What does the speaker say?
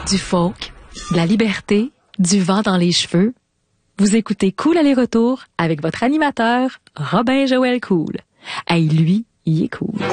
Du folk, de la liberté, du vent dans les cheveux. Vous écoutez Cool Aller-Retour avec votre animateur, Robin Joël Cool. Hey, lui, il est cool.